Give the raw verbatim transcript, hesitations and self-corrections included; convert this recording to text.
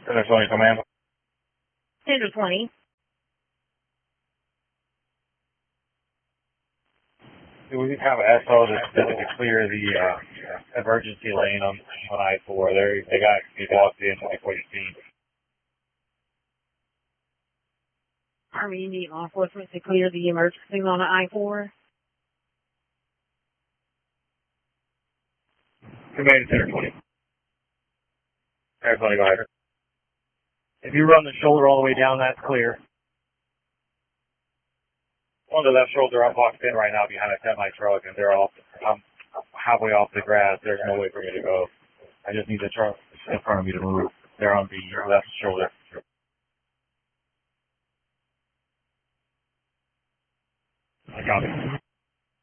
Center twenty, command. Center twenty. Do we have an S O to, to clear the uh, emergency lane on, on I four? There, they got they walked in like fourteen. Army, you need law enforcement to clear the emergency on the I four. Command Center twenty. Center twenty, go ahead. If you run the shoulder all the way down, that's clear. On the left shoulder, I'm boxed in right now behind a semi truck, and they're off. I'm halfway off the grass. There's no way for me to go. I just need the truck in front of me to move. They're on the left shoulder. I got it.